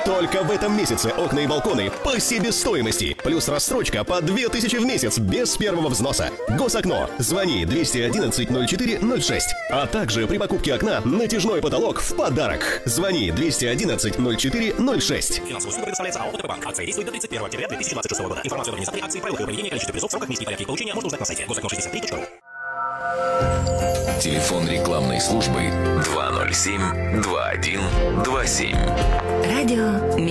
Только в этом месяце окна и балконы по себестоимости. Плюс рассрочка по 2000 в месяц без первого взноса. Госокно. Звони 211-04-06. А также при покупке окна натяжной потолок в подарок. Звони 211-04-06. Финансовую услугу предоставляется АО ТП-банк. Акция действует до 31 октября 2026 года. Информацию о организации акции, правилах ее проведения, количестве призов, сроках, месте и порядке их получения можно узнать на сайте госокно63.ру. Телефон рекламной службы 207-2127. Радио